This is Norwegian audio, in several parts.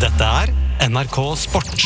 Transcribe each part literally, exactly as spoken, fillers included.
Dette er N R K Sport.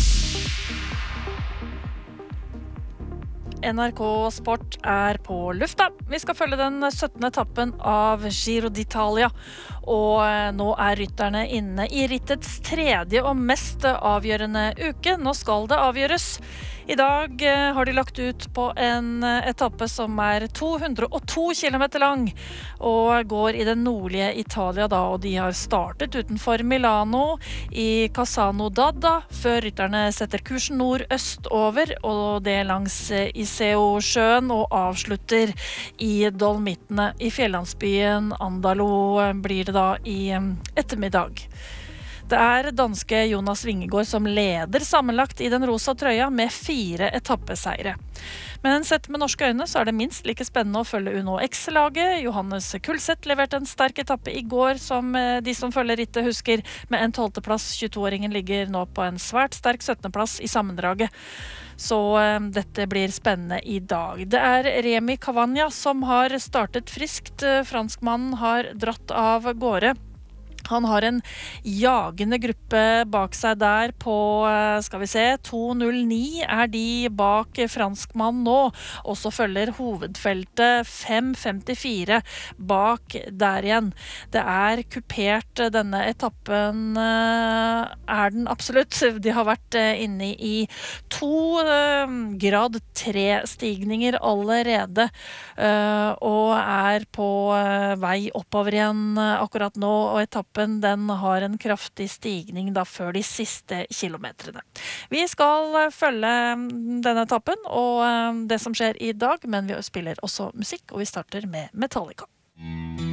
N R K Sport er på lufta. Vi skal følge den syttende etappen av Giro d'Italia, og nå er rytterne inne i rittets tredje og mest avgjørende uke. Nå skal det avgjøres. I dag har de lagt ut på en etappe som er to hundre og to kilometer lang, og går i det nordlige Italia da, og de har startet utenfor Milano i Cassano d'Adda, før rytterne setter kursen nord-øst over, og det langs Iseo-sjøen, og avslutter i Dolomittene. I fjellandsbyen Andalo blir det da i ettermiddag. Det er danske Jonas Vingegaard som leder sammenlagt i den rosa trøya med fire etappeseire. Men sett med norske øyne så er det minst like spennende å følge Uno X-laget. Johannes Kulseth leverte en sterk etappe i går, som de som følger rittet husker, med en tolvteplass. tjueto-åringen ligger nå på en svært sterk syttendeplass i sammendraget. Så uh, dette blir spennende i dag. Det er Remy Cavagna som har startet friskt. Franskmannen har dratt av gårde. Han har en jagende gruppe bak seg der på, skal vi se, to null ni er de bak franskmann nå, og så følger hovedfeltet fem femtifire bak der igjen. Det er kupert, denne etappen er den absolutt. De har vært inne i to grad tre stigninger allerede, og er på vei oppover igjen akkurat nå, og etappen den har en kraftig stigning da før de siste kilometrene. Vi skal følge denne etappen og det som skjer i dag, men vi spiller også musikk, og vi starter med Metallica.